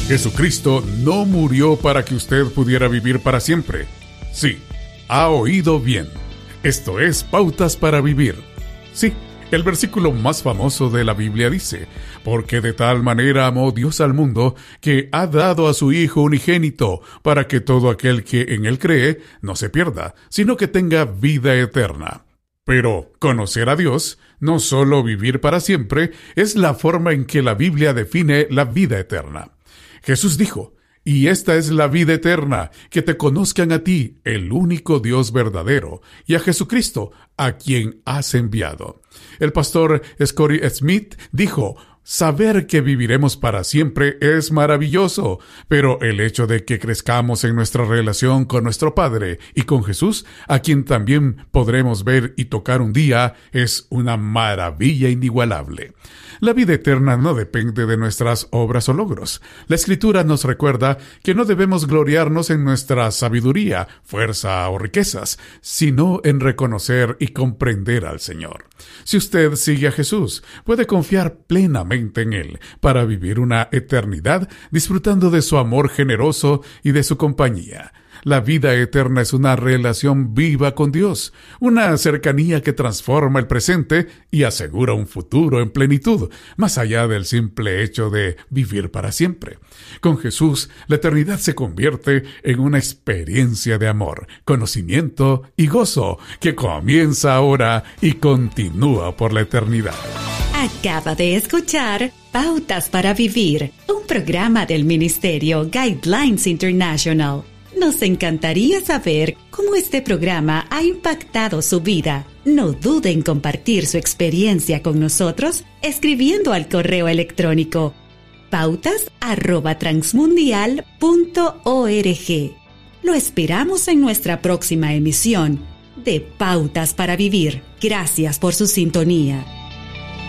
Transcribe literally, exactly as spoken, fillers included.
Jesucristo no murió para que usted pudiera vivir para siempre. Sí, ha oído bien. Esto es Pautas para Vivir. Sí, el versículo más famoso de la Biblia dice: porque de tal manera amó Dios al mundo, que ha dado a su Hijo unigénito, para que todo aquel que en él cree no se pierda, sino que tenga vida eterna. Pero conocer a Dios, no solo vivir para siempre, es la forma en que la Biblia define la vida eterna. Jesús dijo: y esta es la vida eterna, que te conozcan a ti, el único Dios verdadero, y a Jesucristo, a quien has enviado. El pastor Scotty Smith dijo: saber que viviremos para siempre es maravilloso, pero el hecho de que crezcamos en nuestra relación con nuestro Padre y con Jesús, a quien también podremos ver y tocar un día, es una maravilla inigualable. La vida eterna no depende de nuestras obras o logros. La Escritura nos recuerda que no debemos gloriarnos en nuestra sabiduría, fuerza o riquezas, sino en reconocer y comprender al Señor. Si usted sigue a Jesús, puede confiar plenamente en Él para vivir una eternidad disfrutando de su amor generoso y de su compañía. La vida eterna es una relación viva con Dios, una cercanía que transforma el presente y asegura un futuro en plenitud, más allá del simple hecho de vivir para siempre. Con Jesús, la eternidad se convierte en una experiencia de amor, conocimiento y gozo que comienza ahora y continúa por la eternidad. Acaba de escuchar Pautas para Vivir, un programa del Ministerio Guidelines International. Nos encantaría saber cómo este programa ha impactado su vida. No dude en compartir su experiencia con nosotros escribiendo al correo electrónico pautas arroba transmundial punto org. Lo esperamos en nuestra próxima emisión de Pautas para Vivir. Gracias por su sintonía.